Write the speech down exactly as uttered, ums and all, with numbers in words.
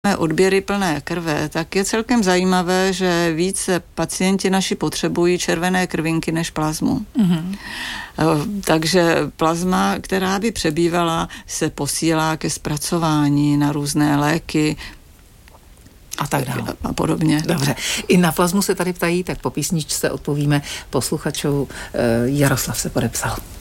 odběry plné krve, tak je celkem zajímavé, že více pacienti naši potřebují červené krvinky než plazmu. Mm-hmm. Takže plazma, která by přebývala, se posílá ke zpracování na různé léky a tak dále. A podobně. Dobře. I na plazmu se tady ptají, tak po písničce odpovíme posluchačům. Jaroslav se podepsal.